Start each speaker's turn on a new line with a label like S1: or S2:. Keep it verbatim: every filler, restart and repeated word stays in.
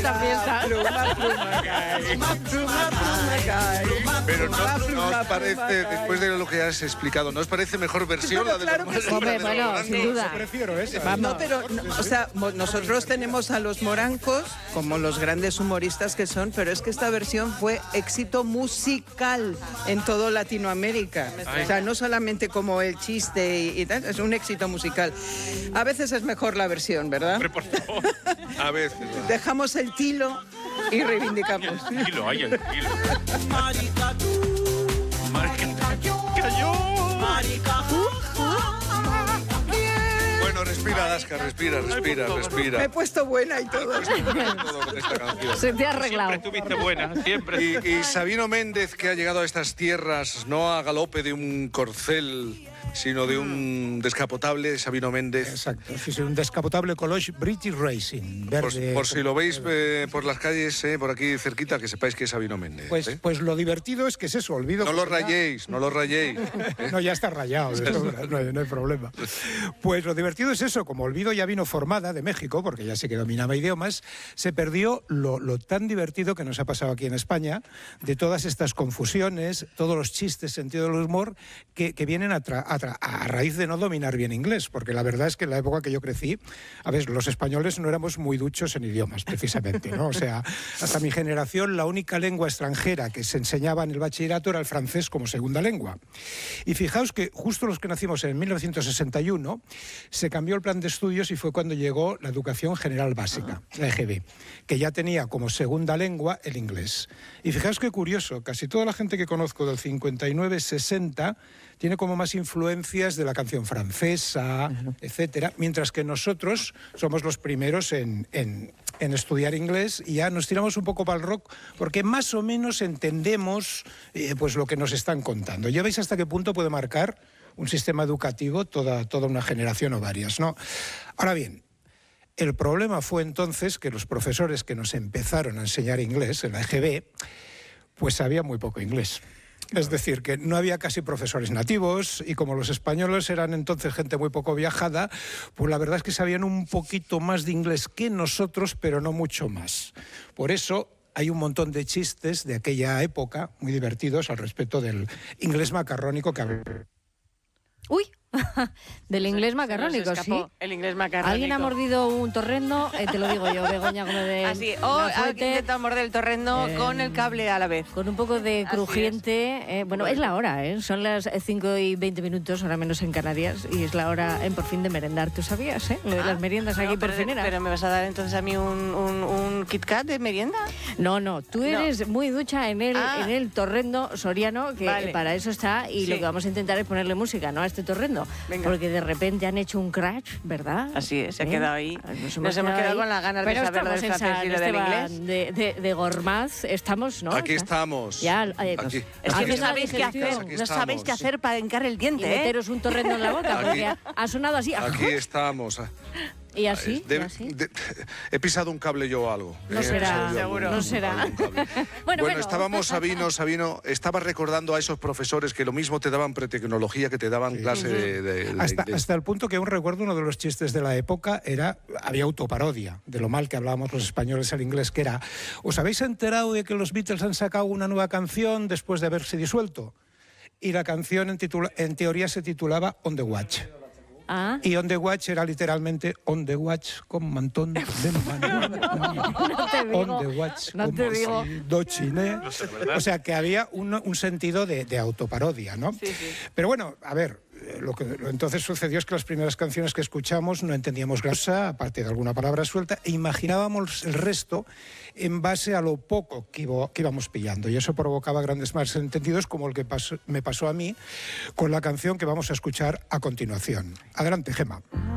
S1: esta fiesta.
S2: Pluma, pluma, cae. Pluma, pluma, cae.
S3: Pero no, no os parece, después de lo que has explicado, ¿no os parece mejor versión la de
S2: Claro
S3: los
S2: que sí.
S3: morancos?
S1: Hombre, bueno, sin duda.
S4: Yo prefiero esa.
S2: No, pero, no, o sea, mo- nosotros tenemos a los morancos como los grandes humoristas que son, pero es que esta versión fue éxito musical en todo Latinoamérica. O sea, no solamente como el chiste y, y tal, es un éxito musical. A veces es mejor la versión, ¿verdad?
S5: Hombre, por favor.
S3: A veces. ¿no?
S2: Dejamos el tilo y reivindicamos.
S5: Tranquilo, ay, el kilo. Marica, cayó.
S3: Bueno, respira, Alaska, respira, respira, respira.
S2: Me he puesto buena y todo.
S3: Todo con esta canción.
S1: Se te ha arreglado.
S5: Siempre estuviste buena, siempre.
S3: Y, y Sabino Méndez, que ha llegado a estas tierras no a galope de un corcel, sino de un descapotable, Sabino Méndez.
S4: Exacto, sí, sí, un descapotable College British Racing,
S3: Por,
S4: verde.
S3: por si lo veis eh, por las calles, eh, por aquí cerquita, que sepáis que es Sabino Méndez.
S4: Pues,
S3: ¿eh?
S4: pues lo divertido es que es eso, olvido...
S3: No lo
S4: que ya-
S3: rayéis, no lo rayéis. ¿eh?
S4: No, ya está rayado, de sobra, no, hay, no hay problema. Pues lo divertido es eso, como Olvido ya vino formada de México, porque ya sé que dominaba idiomas, se perdió lo, lo tan divertido que nos ha pasado aquí en España, de todas estas confusiones, todos los chistes, sentido del humor, que, que vienen a, tra- a, tra- a raíz de no dominar bien inglés, porque la verdad es que en la época que yo crecí, a ver, los españoles no éramos muy duchos en idiomas, precisamente, ¿no? O sea, hasta mi generación la única lengua extranjera que se enseñaba en el bachillerato era el francés como segunda lengua. Y fijaos que justo los que nacimos en mil novecientos sesenta y uno se cambió el plan de estudios y fue cuando llegó la educación general básica, la E G B, que ya tenía como segunda lengua el inglés. Y fijaos qué curioso, casi toda la gente que conozco del cincuenta y nueve sesenta tiene como más influencias de la canción francesa, etcétera, mientras que nosotros somos los primeros en, en, en estudiar inglés y ya nos tiramos un poco para el rock porque más o menos entendemos eh, pues lo que nos están contando. Ya veis hasta qué punto puede marcar un sistema educativo toda, toda una generación o varias, ¿no? Ahora bien, el problema fue entonces que los profesores que nos empezaron a enseñar inglés en la E G B, pues sabían muy poco inglés. Es decir, que no había casi profesores nativos y como los españoles eran entonces gente muy poco viajada, pues la verdad es que sabían un poquito más de inglés que nosotros, pero no mucho más. Por eso hay un montón de chistes de aquella época muy divertidos al respecto del inglés macarrónico que había.
S1: Uy, del inglés
S6: Se nos
S1: macarrónico, sí.
S6: escapó el inglés macarrónico.
S1: Alguien ha mordido un torrendo, eh, te lo digo yo, Begoña, como de...
S6: Así, o
S1: una
S6: alguien
S1: fuente,
S6: intenta morder el torrendo
S1: Eh,
S6: con el cable a la vez.
S1: con un poco de
S6: Así
S1: crujiente. eh, bueno, es la hora, ¿eh? Son las cinco y veinte minutos, ahora menos en Canarias, y es la hora en por fin de merendar. ¿Tú sabías, eh? Lo de las meriendas aquí
S6: No, pero,
S1: perfineras.
S6: pero me vas a dar entonces a mí un, un, un Kit Kat de merienda.
S1: No, no, tú eres muy ducha en el,
S6: Ah.
S1: en el torrendo soriano, que
S6: Vale.
S1: para eso está, y
S6: Sí.
S1: lo que vamos a intentar es ponerle música, ¿no? A este torrendo.
S6: Venga.
S1: Porque de repente han hecho un crash, ¿verdad?
S6: Así es, se ha
S1: ¿Eh?
S6: quedado ahí.
S1: Nos
S6: Nos hemos quedado
S1: ahí.
S6: con las ganas de
S1: Pero
S6: saber
S1: estamos
S6: del
S1: en
S6: francés y
S1: San
S6: lo del
S1: Esteban
S6: inglés.
S1: De, de, de Gormaz, estamos, ¿no?
S3: Aquí
S1: Está-
S3: estamos.
S1: Ya, eh,
S3: Aquí.
S6: Es que
S1: Aquí
S6: no
S1: está la
S6: sabéis qué
S1: digestión.
S6: hacer,
S3: Aquí
S6: no sabéis qué
S3: estamos.
S6: hacer para hincar el
S1: Y
S6: diente, ¿eh?
S1: meteros un torrendo en la boca,
S3: Aquí.
S1: porque ha, ha sonado así.
S3: Aquí estamos.
S1: Y así, y
S3: De-
S1: así.
S3: de- he pisado un cable yo o algo.
S1: No
S3: He
S1: será,
S3: pisado yo
S6: seguro.
S3: algún-
S1: No será.
S3: algún cable.
S1: Bueno,
S3: Bueno,
S1: bueno.
S3: estábamos, Sabino, Sabino, estaba recordando a esos profesores que lo mismo te daban pretecnología que te daban clase de, de- de
S4: Hasta,
S3: inglés.
S4: hasta el punto que aún recuerdo uno de los chistes de la época era, había autoparodia de lo mal que hablábamos los españoles el inglés, que era, ¿os habéis enterado de que los Beatles han sacado una nueva canción después de haberse disuelto? Y la canción en, titula- en teoría se titulaba On the Watch.
S1: Ah,
S4: Y On the Watch era literalmente On the Watch con mantón de mano.
S1: no te digo.
S4: On the Watch
S1: no te
S4: como
S1: digo.
S4: si dochiné. O sea, que había un, un sentido de, de autoparodia, ¿no?
S6: Sí, sí.
S4: Pero bueno, a ver, eh, lo que lo entonces sucedió es que las primeras canciones que escuchamos no entendíamos cosa, aparte de alguna palabra suelta, e imaginábamos el resto en base a lo poco que, iba- que íbamos pillando. Y eso provocaba grandes malentendidos, como el que pasó- me pasó a mí con la canción que vamos a escuchar a continuación. Adelante, Gemma.